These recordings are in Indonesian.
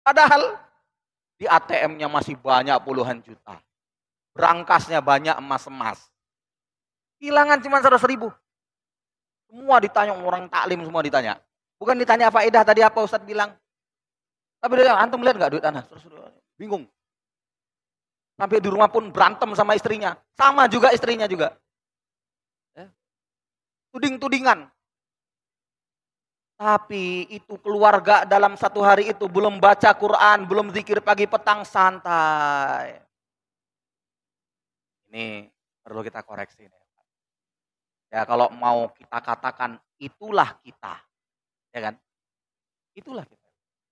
Padahal di ATM-nya masih banyak puluhan juta. Berangkasnya banyak emas-emas. Hilangan cuma 100.000. Semua ditanya, orang taklim semua ditanya. Bukan ditanya faedah tadi apa Ustadz bilang. Tapi dia bilang, antum lihat nggak duit anak? Bingung. Sampai di rumah pun berantem sama istrinya. Sama juga istrinya juga. Tuding-tudingan. Tapi itu keluarga dalam satu hari itu belum baca Quran, belum zikir pagi petang, santai. Ini perlu kita koreksi. Ya kalau mau kita katakan itulah kita. Ya kan? Itulah kita.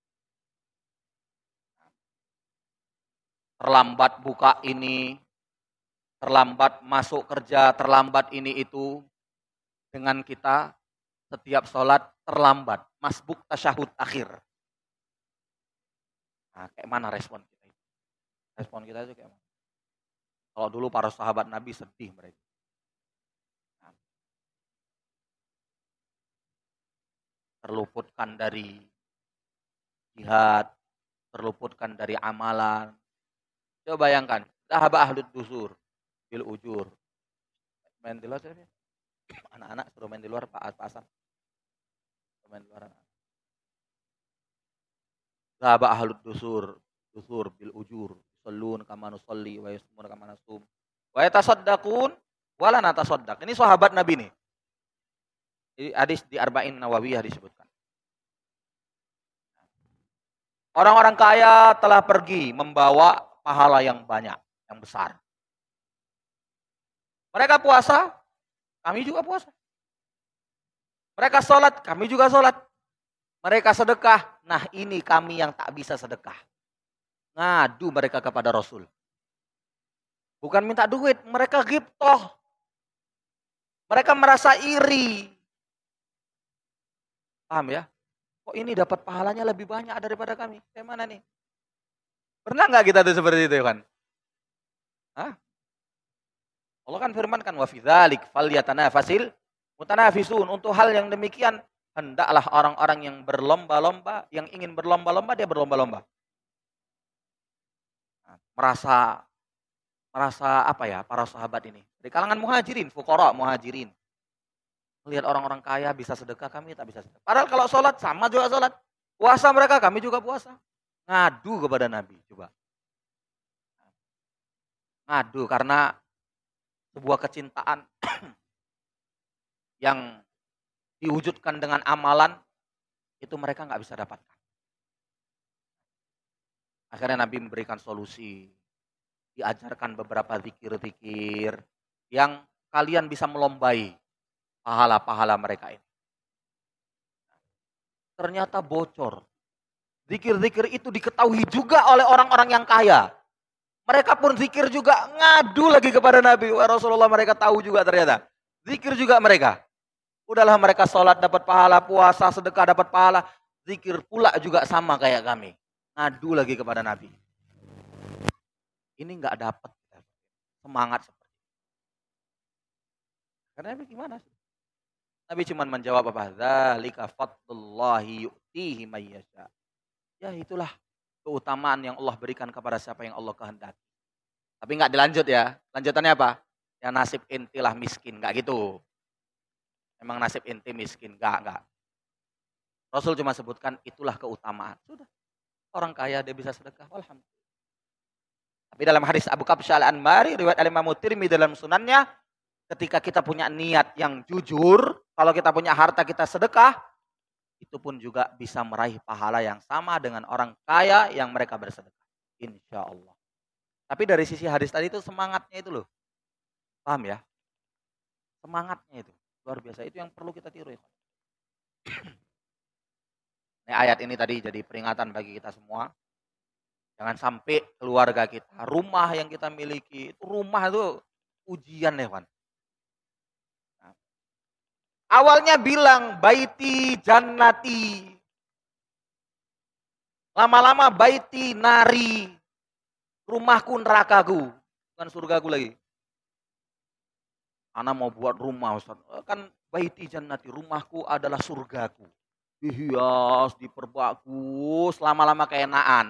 Terlambat buka ini, terlambat masuk kerja, terlambat ini itu. Dengan kita setiap sholat terlambat. Masbuk tasyahud akhir. Nah, kayak mana respon kita itu? Respon kita itu kayak mana? Kalau dulu para sahabat Nabi sedih mereka. Nah, terluputkan dari jihad, terluputkan dari amalan. Coba bayangkan, dhahaba ahlud dusur bil ujur. Main di luar ya? Anak-anak suruh main di luar Pak Hasan. Main di luar. Dhahaba ahlud dusur bil ujur. Yusallun kama nusalli wa yasmun kama nasum. Wa yatasaddaqun wala natasaddaq. Ini sahabat Nabi nih. Jadi hadis di Arba'in Nawawiyah disebutkan. Orang-orang kaya telah pergi membawa pahala yang banyak, yang besar. Mereka puasa, kami juga puasa. Mereka sholat, kami juga sholat. Mereka sedekah, nah ini kami yang tak bisa sedekah. Ngadu mereka kepada Rasul. Bukan minta duit, mereka ghibtoh. Mereka merasa iri. Paham ya? Kok ini dapat pahalanya lebih banyak daripada kami? Kayak mana nih? Pernah nggak kita tuh seperti itu kan? Hah? Allah kan firman kan wa fi dzalik falyatanafasil mutanafisun. Untuk hal yang demikian hendaklah orang-orang yang berlomba-lomba, yang ingin berlomba-lomba dia berlomba-lomba. Nah, merasa apa ya para sahabat ini? Di kalangan muhajirin, fuqara muhajirin. Melihat orang-orang kaya bisa sedekah, kami tak bisa sedekah. Padahal kalau sholat sama juga sholat. Puasa mereka, kami juga puasa. Ngadu kepada Nabi, coba. Ngadu karena sebuah kecintaan yang diwujudkan dengan amalan, itu mereka nggak bisa dapatkan. Akhirnya Nabi memberikan solusi. Diajarkan beberapa zikir-zikir yang kalian bisa melombai pahala-pahala mereka ini. Ternyata bocor. Zikir-zikir itu diketahui juga oleh orang-orang yang kaya. Mereka pun zikir juga, ngadu lagi kepada Nabi. Wah Rasulullah, mereka tahu juga ternyata. Zikir juga mereka. Udahlah mereka sholat dapat pahala, puasa, sedekah dapat pahala. Zikir pula juga sama kayak kami. Ngadu lagi kepada Nabi. Ini nggak dapat semangat seperti itu. Karena Nabi gimana sih? Nabi cuma menjawab apa? Dzalika fadlullahi yu'tihi may yasha. Ya itulah keutamaan yang Allah berikan kepada siapa yang Allah kehendaki. Tapi nggak dilanjut ya. Lanjutannya apa? Ya nasib intilah miskin, nggak gitu. Emang nasib inti miskin, nggak. Rasul cuma sebutkan itulah keutamaan. Sudah. Orang kaya dia bisa sedekah, alhamdulillah. Tapi dalam hadis Abu Kabsyah Al-Anbari, riwayat Al-Imam Tirmidzi dalam sunannya, ketika kita punya niat yang jujur, kalau kita punya harta kita sedekah, itu pun juga bisa meraih pahala yang sama dengan orang kaya yang mereka bersedekah. Insya Allah. Tapi dari sisi hadis tadi itu semangatnya itu loh. Paham ya? Semangatnya itu. Luar biasa. Itu yang perlu kita tiru. Ya. Nah, ayat ini tadi jadi peringatan bagi kita semua. Jangan sampai keluarga kita, rumah yang kita miliki, itu rumah itu ujian ya Wan. Nah, awalnya bilang baiti jannati. Lama-lama baiti nari. Rumahku nerakaku. Bukan surgaku lagi. Ana mau buat rumah Ustaz. Kan baiti jannati, rumahku adalah surgaku. dihias, diperbagus, lama-lama keenaan.